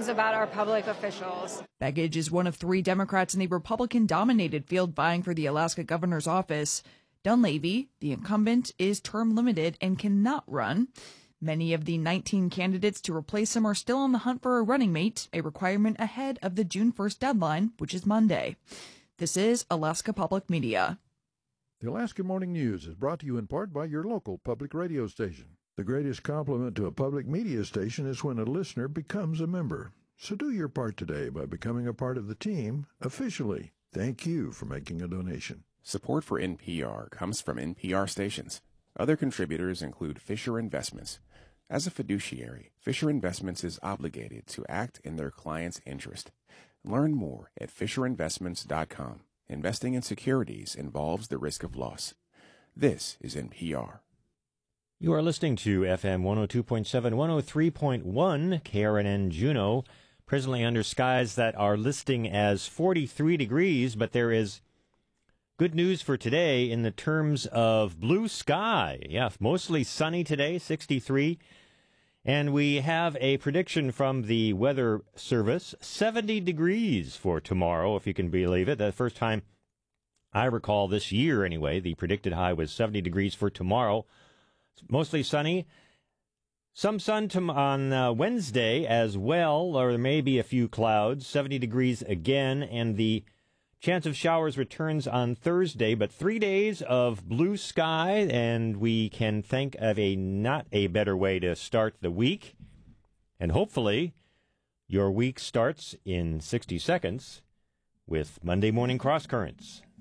things about our public officials. Begich is one of 3 Democrats in the Republican-dominated field vying for the Alaska governor's office. Dunleavy, the incumbent, is term limited and cannot run. Many of the 19 candidates to replace him are still on the hunt for a running mate, a requirement ahead of the June 1st deadline, which is Monday. This is Alaska Public Media. The Alaska Morning News is brought to you in part by your local public radio station. The greatest compliment to a public media station is when a listener becomes a member. So do your part today by becoming a part of the team officially. Thank you for making a donation. Support for NPR comes from NPR stations. Other contributors include Fisher Investments. As a fiduciary, Fisher Investments is obligated to act in their client's interest. Learn more at FisherInvestments.com. Investing in securities involves the risk of loss. This is NPR. You are listening to FM 102.7, 103.1, KRNN Juneau, presently under skies that are listing as 43 degrees, but there is good news for today in the terms of blue sky. Yeah, mostly sunny today, 63. And we have a prediction from the Weather Service, 70 degrees for tomorrow, if you can believe it. The first time I recall this year, anyway, the predicted high was 70 degrees for tomorrow. Mostly sunny. Some sun on Wednesday as well, or there may be a few clouds. 70 degrees again, and the chance of showers returns on Thursday, but 3 days of blue sky, and we can think of not a better way to start the week. And hopefully your week starts in 60 seconds with Monday Morning Cross Currents.